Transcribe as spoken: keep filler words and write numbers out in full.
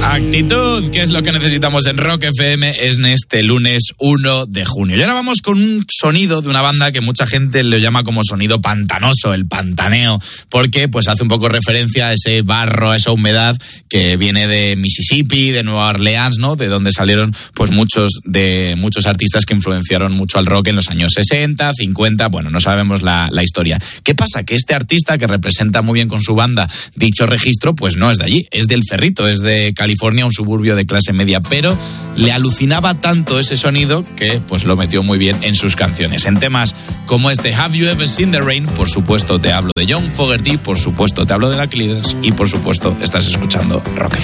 Actitud, que es lo que necesitamos en Rock F M, es en este lunes uno de junio. Y ahora vamos con un sonido de una banda que mucha gente le llama como sonido pantanoso, el pantaneo, porque pues hace un poco referencia a ese barro, a esa humedad que viene de Mississippi, de Nueva Orleans, ¿no? De donde salieron pues muchos de muchos artistas que influenciaron mucho al rock en los años sesenta, cincuenta, bueno, no sabemos la, la historia. ¿Qué pasa? Que este artista, que representa muy bien con su banda dicho registro, pues no es de allí, es del Cerrito, es de California, un suburbio de clase media, pero le alucinaba tanto ese sonido que pues lo metió muy bien en sus canciones. En temas como este Have You Ever Seen the Rain, por supuesto te hablo de John Fogerty, por supuesto te hablo de The Creedence y por supuesto estás escuchando Rock.